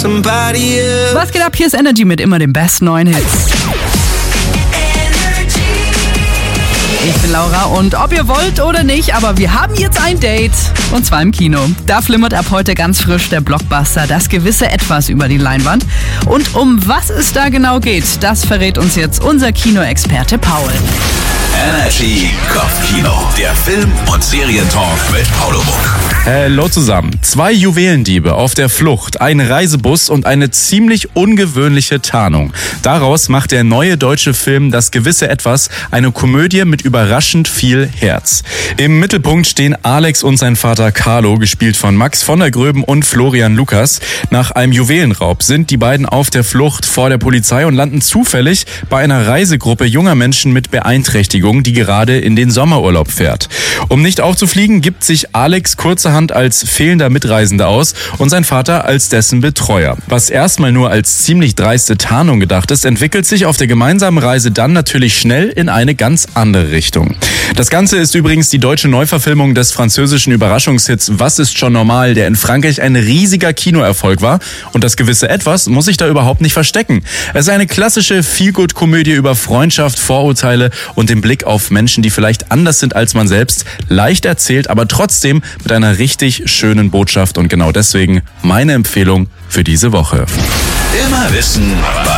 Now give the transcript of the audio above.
somebody else. Was geht ab? Hier ist Energy mit immer den besten neuen Hits. Ich bin Laura und ob ihr wollt oder nicht, aber wir haben jetzt ein Date. Und zwar im Kino. Da flimmert ab heute ganz frisch der Blockbuster Das gewisse Etwas über die Leinwand. Und um was es da genau geht, das verrät uns jetzt unser Kinoexperte Paul. Energy Kopfkino, der Film- und Serientalk mit Paulo Muck. Hallo zusammen. 2 Juwelendiebe auf der Flucht, ein Reisebus und eine ziemlich ungewöhnliche Tarnung. Daraus macht der neue deutsche Film Das gewisse Etwas eine Komödie mit überraschend viel Herz. Im Mittelpunkt stehen Alex und sein Vater Carlo, gespielt von Max von der Gröben und Florian Lukas. Nach einem Juwelenraub sind die beiden auf der Flucht vor der Polizei und landen zufällig bei einer Reisegruppe junger Menschen mit Beeinträchtigung, die gerade in den Sommerurlaub fährt. Um nicht aufzufliegen, gibt sich Alex kurzerhand als fehlender Mitreisender aus und sein Vater als dessen Betreuer. Was erstmal nur als ziemlich dreiste Tarnung gedacht ist, entwickelt sich auf der gemeinsamen Reise dann natürlich schnell in eine ganz andere Richtung. Das Ganze ist übrigens die deutsche Neuverfilmung des französischen Überraschungshits Was ist schon normal, der in Frankreich ein riesiger Kinoerfolg war. Und das gewisse Etwas muss sich da überhaupt nicht verstecken. Es ist eine klassische Feel-Good-Komödie über Freundschaft, Vorurteile und den Blick auf Menschen, die vielleicht anders sind als man selbst. Leicht erzählt, aber trotzdem mit einer richtig schönen Botschaft. Und genau deswegen meine Empfehlung für diese Woche. Immer wissen,